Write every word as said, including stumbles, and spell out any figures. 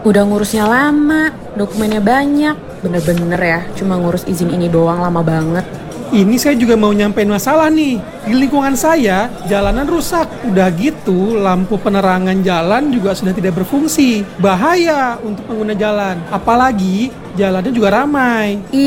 Udah ngurusnya lama, dokumennya banyak. Bener-bener ya, cuma ngurus izin ini doang lama banget. Ini saya juga mau nyampein masalah nih. Di lingkungan saya, jalanan rusak. Udah gitu, lampu penerangan jalan juga sudah tidak berfungsi. Bahaya untuk pengguna jalan. Apalagi, jalannya juga ramai.